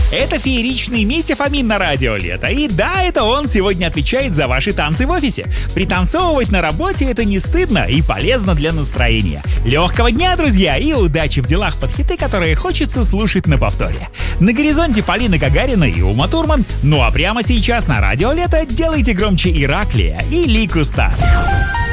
Это фееричный Митя Фомин на радио Лето. И да, это он сегодня отвечает за ваши танцы в офисе. Пританцовывать на работе — это не стыдно и полезно для настроения. Легкого дня, друзья, и удачи в делах под хиты, которые хочется слушать на повторе. На горизонте Полина Гагарина и Ума Турман. Ну а прямо сейчас на радио Лето делайте громче Ираклия и Лику Стар.